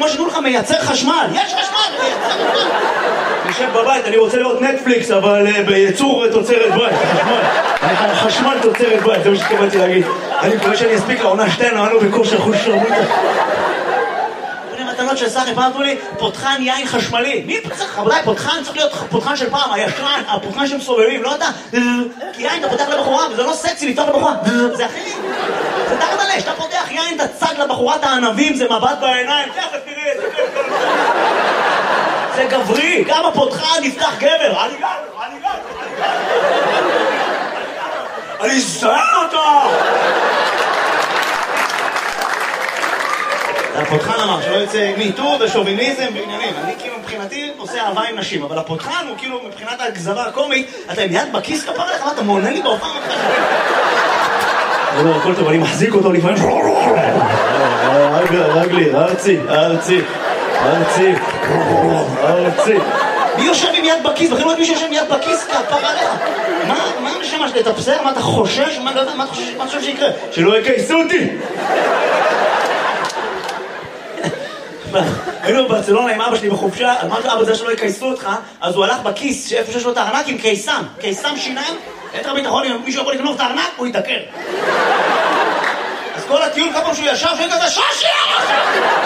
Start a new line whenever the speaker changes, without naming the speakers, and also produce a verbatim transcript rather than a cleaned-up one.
כמו שתנו לך מייצר חשמל. יש חשמל, מייצר חשמל. יושב בבית, אני רוצה לראות נטפליקס, אבל בייצור תוצרת בית, חשמל. אני חשמל תוצרת בית, זה מה שתקבלתי להגיד. אני מקווה שאני אספיק לעונה שתיים, אנו בכושר חוש שרמוטה. מתנות של סחי, פעם אמרו לי, פותחן יין חשמלי. מי פותח? אולי פותחן צריך להיות פותחן של פעם, הישן, הפותחן שמסובבים, לא אתה. כי יין אתה פותח לבחורה, וזה לא סקסי לפתוח לבחורה. זה אחי. זה תחת עלי, שאתה פותח יין, אתה צד לבחורת הענבים, זה מבט בעיניים. תכף תראה, זה כיף. זה גברי, גם הפותחן נפתח גבר. אני גר, אני גר, אני גר. אני זהר אותו! הפותחן אמר שלא יוצא מיטו ושוביניזם ועניינים. אני כאילו מבחינתי עושה אהבה עם נשים, אבל הפותחן הוא כאילו מבחינת הגזרה הקומית, אתה עם יד בכיס כפר לך, אתה מונה לי בהופעה מתחשב. לא, הכל טוב, אני מחזיק אותו לפעמים. רגלי, ארצי, ארצי, ארצי, ארצי. מי יושב עם יד בכיס? בכלל לא יודעת מי שיושב עם יד בכיס כפר עליך. מה המשמע שאתה תפסר? מה אתה חושש? מה אתה חושב שיקרה? שלא יקייסו אותי! היינו בברצלונה עם אבא שלי בחופשה, אמרתי אבא זה שלא יקייסו אותך, אז הוא הלך בכיס שאיפה שיש לו את הארנק עם קיסם, קיסם שיניים, את הביטחון, אם מישהו יכול לגנוב את הארנק, הוא יתעקר. אז כל הטיול כמה שהוא ישב, שהוא כזה שושי!